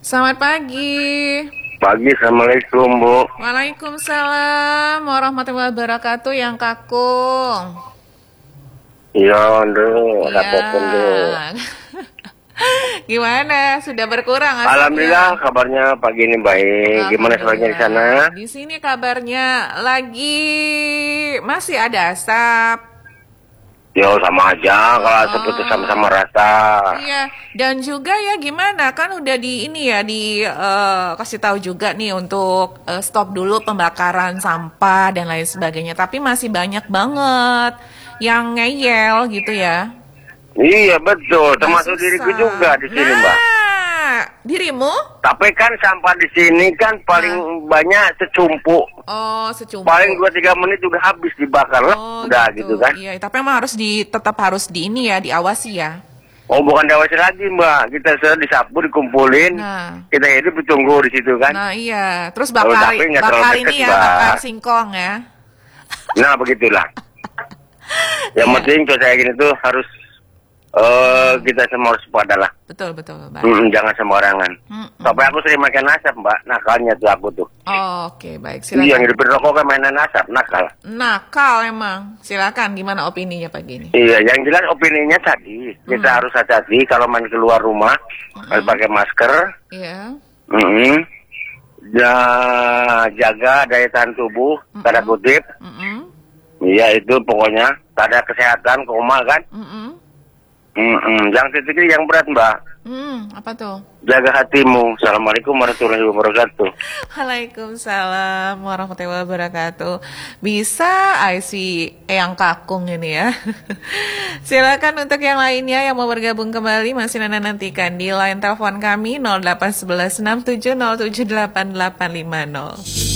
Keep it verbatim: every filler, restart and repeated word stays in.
Selamat pagi. Pagi, Assalamualaikum, Bu. Waalaikumsalam warahmatullahi wabarakatuh, yang kakung. Iya, Nduk, Ya. apapun, Nduk. Gimana? Sudah berkurang asapnya? Alhamdulillah, kabarnya pagi ini baik. Gimana sebagian di sana? Di sini kabarnya lagi masih ada asap. Yo, sama aja, kalau Oh. asap itu sama-sama rasa. Iya, dan juga ya gimana, kan udah di ini ya di eh, kasih tahu juga nih untuk eh, stop dulu pembakaran sampah dan lain sebagainya. Tapi masih banyak banget yang ngeyel gitu ya. Iya, betul. Termasuk Susah. diriku juga di sini, nah, Mbak. dirimu? Tapi kan sampah di sini kan paling banyak secumpu. Oh, secumpu. Paling dua tiga menit udah habis dibakar. Oh, Udah gitu kan. Iya, tapi emang harus di tetap harus di ini ya, diawasi ya. Oh, bukan diawasi lagi, Mbak. Kita sudah disapu, dikumpulin. Nah. Kita hidup ditunggu di situ kan. Nah, iya. Terus Oh, bakar tapi nggak terlalu bakar deket, ini ya, Mbak. bakar singkong ya. Nah, begitulah. Yang Iya. penting tuh saya gini tuh harus eh kita semua harus pada lah. Betul, betul, Mbak. Mm, jangan sembarangan. Mm-mm. Sampai aku sering makan asap, Mbak. Nakalnya tuh aku tuh. Oh, Oke, baik. Iya, yang Silakan. hidupin rokok kan mainan asap, nakal. Nakal emang. Silakan, gimana opininya pagi ini? Iya, yang jelas opininya tadi kita harus hati-hati kalau main keluar rumah, harus pakai masker. Iya. Mm-mm. Ya, jaga daya tahan tubuh, tanda kutip. Mm-mm. Iya, itu pokoknya tanda kesehatan, koma kan. Mm-mm. Mm-mm. Yang titik yang berat, Mbak. Hmm, apa tuh? Jaga hatimu. Assalamualaikum warahmatullahi wabarakatuh. Waalaikumsalam warahmatullahi wabarakatuh. Bisa I see Eyang Kakung ini ya. Silakan untuk yang lainnya yang mau bergabung kembali masih Nana nantikan di line telepon kami nol delapan satu satu enam tujuh nol tujuh delapan delapan lima nol.